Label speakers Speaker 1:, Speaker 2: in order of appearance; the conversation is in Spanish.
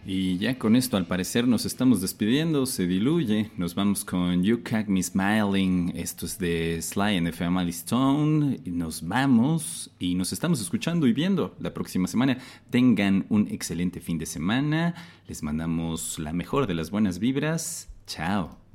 Speaker 1: Y ya con esto al parecer nos estamos despidiendo, se diluye. Nos vamos con You Catch Me Smiling. Esto es de Sly and the Family Stone. Y nos vamos y nos estamos escuchando y viendo la próxima semana. Tengan un excelente fin de semana. Les mandamos la mejor de las buenas vibras. Chao.